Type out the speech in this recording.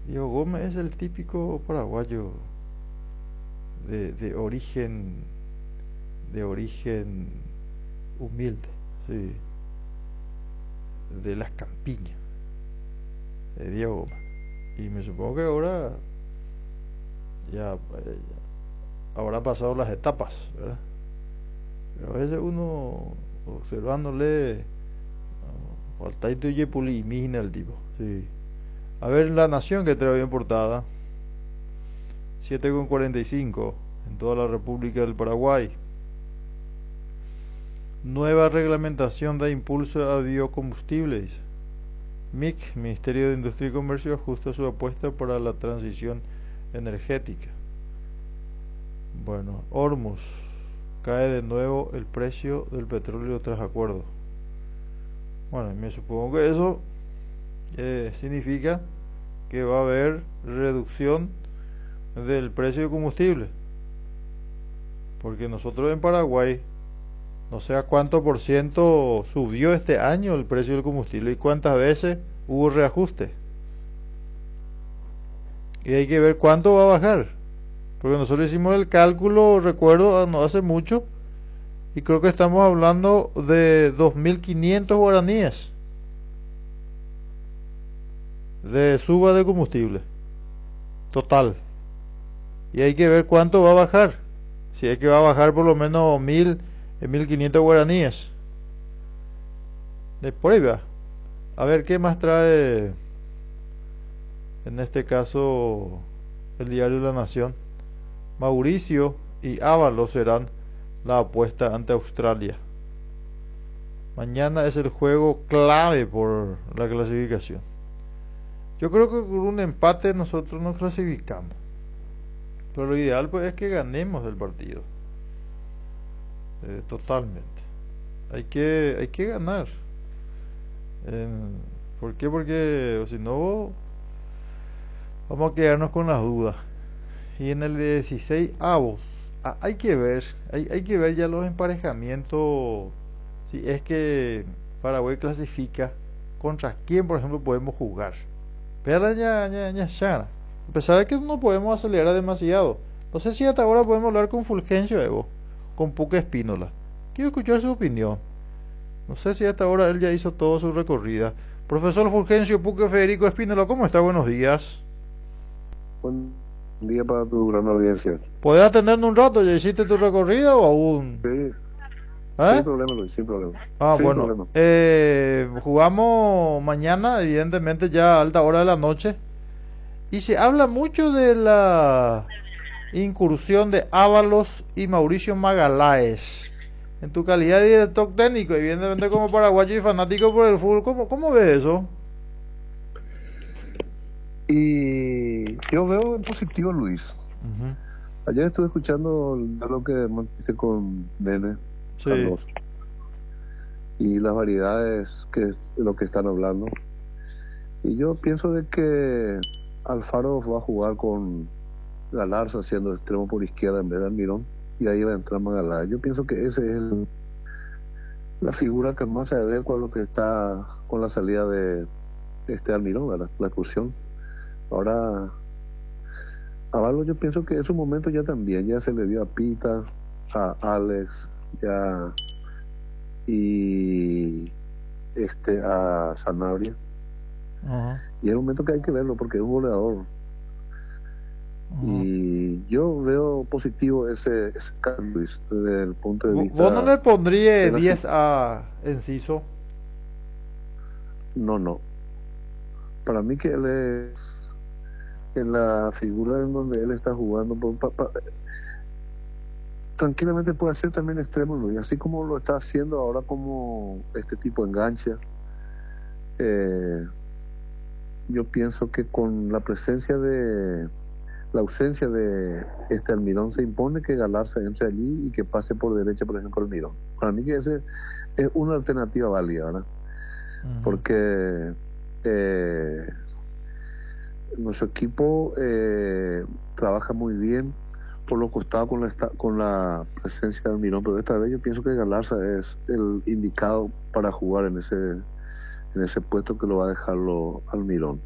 Diego Gómez es el típico paraguayo de origen, de origen humilde, sí, de las campiñas, de Diego Gómez. Y me supongo que ahora ya habrá pasado las etapas, ¿verdad? Pero a veces uno observándole, faltaito y pulimina el tipo, sí. A ver, La Nación que trae bien portada, 7,45 en toda la República del Paraguay. Nueva reglamentación da impulso a biocombustibles. MIC, Ministerio de Industria y Comercio, ajusta su apuesta para la transición energética. Bueno, Hormuz, cae de nuevo el precio del petróleo tras acuerdo. Bueno, me supongo que eso significa que va a haber reducción del precio de combustible. Porque nosotros en Paraguay, no sé a cuánto por ciento subió este año el precio del combustible y cuántas veces hubo reajuste. Y hay que ver cuánto va a bajar. Porque nosotros hicimos el cálculo, recuerdo, no hace mucho, y creo que estamos hablando de 2.500 guaraníes de suba de combustible total. Y hay que ver cuánto va a bajar. Si es que va a bajar por lo menos 1.500 guaraníes. De por ahí va. A ver qué más trae en este caso el diario La Nación. Mauricio y Ábalos serán la apuesta ante Australia. Mañana es el juego clave por la clasificación. Yo creo que con un empate nosotros nos clasificamos. Pero lo ideal pues es que ganemos el partido. Totalmente. Hay que ganar. ¿Por qué? Porque si no vamos a quedarnos con las dudas. Y en el 16 avos hay que ver ya los emparejamientos. Si es que Paraguay clasifica, contra quién por ejemplo podemos jugar. Pero ya, Shara. A pesar de que no podemos acelerar demasiado. No sé si hasta ahora podemos hablar con Fulgencio Evo, con Puca Espínola. Quiero escuchar su opinión. No sé si hasta ahora él ya hizo toda su recorrida. Profesor Fulgencio Puca Federico Espínola, ¿cómo está? Buenos días. Buen día para tu gran audiencia. ¿Podés atendernos un rato? ¿Ya hiciste tu recorrida o aún? Sí, sin ¿Eh? problema, Luis, sin problema. Ah, Sin bueno. problema. Jugamos mañana, evidentemente ya a alta hora de la noche. Y se habla mucho de la incursión de Ábalos y Mauricio Magaláes. En tu calidad de director técnico, evidentemente como paraguayo y fanático por el fútbol, ¿cómo ves eso? Y yo veo en positivo, Luis. Ujú. Ayer estuve escuchando lo que mantiste con Nene, Sí. Carlos, y las variedades de lo que están hablando. Y yo pienso de que Alfaro va a jugar con Galarza haciendo extremo por izquierda en vez de Almirón, y ahí va a entrar Magaláes. Yo pienso que ese es la figura que más se adecua a lo que está con la salida de este Almirón, ¿verdad? La excursión. Ahora, a Valo yo pienso que en su momento ya también, ya se le dio a Pita, a Alex, ya, y a Sanabria. Ajá, Y es un momento que hay que verlo porque es un goleador. ajá. Y yo veo positivo ese cambio, Luis, desde el punto de ¿Vos no vista le de pondrías la... 10 a Enciso? No, no. Para mí que él es en la figura en donde él está jugando, tranquilamente puede ser también extremo, Luis, así como lo está haciendo ahora como este tipo engancha. Eh, yo pienso que con la ausencia de este Almirón se impone que Galarza entre allí y que pase por derecha, por ejemplo, Almirón. Para mí que ese es una alternativa válida, ¿verdad? Ujú. Porque nuestro equipo trabaja muy bien por los costados con la presencia de Almirón, pero esta vez yo pienso que Galarza es el indicado para jugar en ese puesto que lo va a dejarlo Almirón.